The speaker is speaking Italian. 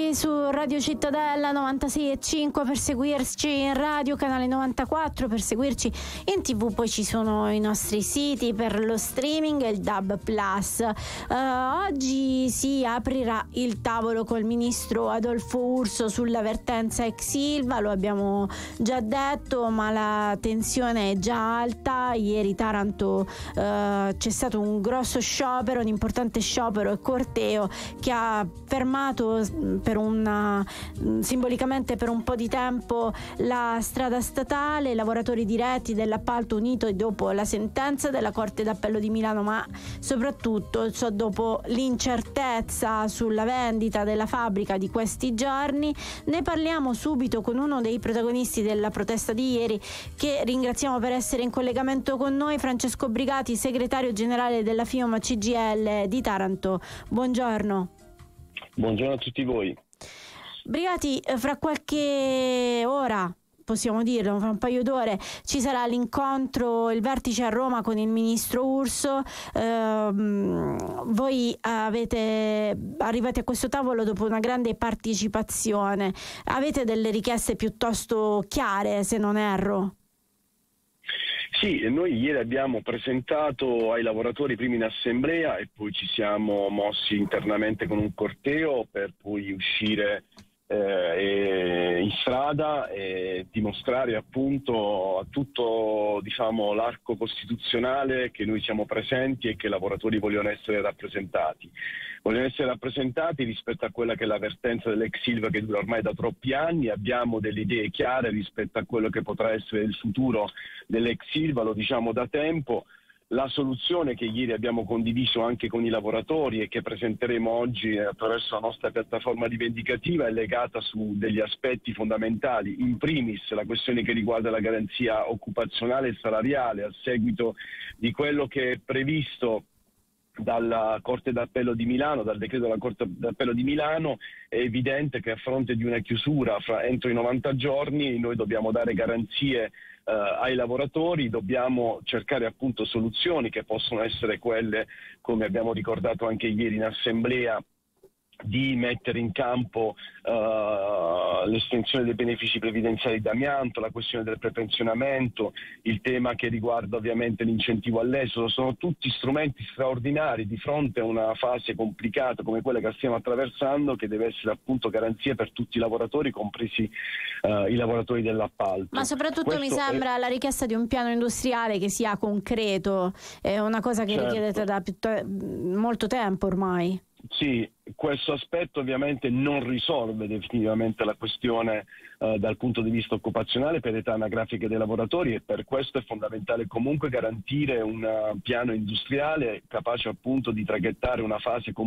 qui su Radio Cittadella 96.5 per seguirci in radio, canale 94 per seguirci in TV, poi ci sono i nostri siti per lo streaming e il DAB+. Oggi si aprirà il tavolo col ministro Adolfo Urso sulla vertenza ex Ilva, lo abbiamo già detto, ma la tensione è già alta. Ieri Taranto c'è stato un grosso sciopero, un importante sciopero e corteo che ha fermato simbolicamente per un po' di tempo la strada statale, i lavoratori diretti dell'appalto unito dopo la sentenza della Corte d'Appello di Milano, ma soprattutto dopo l'incertezza sulla vendita della fabbrica di questi giorni. Ne parliamo subito con uno dei protagonisti della protesta di ieri, che ringraziamo per essere in collegamento con noi, Francesco Brigati, segretario generale della FIOM CGIL di Taranto. Buongiorno. Buongiorno a tutti voi. Brigati, fra qualche ora, possiamo dirlo, fra un paio d'ore, ci sarà l'incontro, il vertice a Roma con il ministro Urso. Voi arrivate a questo tavolo dopo una grande partecipazione. Avete delle richieste piuttosto chiare, se non erro? Sì, noi ieri abbiamo presentato ai lavoratori prima in assemblea e poi ci siamo mossi internamente con un corteo per poi uscire in strada e dimostrare appunto a tutto l'arco costituzionale che noi siamo presenti e che i lavoratori vogliono essere rappresentati. Vogliono essere rappresentati rispetto a quella che è la vertenza dell'ex Ilva che dura ormai da troppi anni. Abbiamo delle idee chiare rispetto a quello che potrà essere il futuro dell'ex Ilva, lo diciamo da tempo. La soluzione che ieri abbiamo condiviso anche con i lavoratori e che presenteremo oggi attraverso la nostra piattaforma rivendicativa è legata su degli aspetti fondamentali. In primis la questione che riguarda la garanzia occupazionale e salariale a seguito di quello che è previsto dalla Corte d'Appello di Milano, dal decreto della Corte d'Appello di Milano. È evidente che a fronte di una chiusura entro i 90 giorni noi dobbiamo dare garanzie ai lavoratori, dobbiamo cercare appunto soluzioni che possono essere quelle, come abbiamo ricordato anche ieri in assemblea, di mettere in campo l'estensione dei benefici previdenziali d'amianto, la questione del prepensionamento, il tema che riguarda ovviamente l'incentivo all'esodo. Sono tutti strumenti straordinari di fronte a una fase complicata come quella che stiamo attraversando, che deve essere appunto garanzia per tutti i lavoratori, compresi i lavoratori dell'appalto. Ma soprattutto mi sembra la richiesta di un piano industriale che sia concreto, è una cosa che richiedete da molto tempo ormai. Sì, questo aspetto ovviamente non risolve definitivamente la questione dal punto di vista occupazionale per età anagrafiche dei lavoratori, e per questo è fondamentale comunque garantire un piano industriale capace appunto di traghettare una fase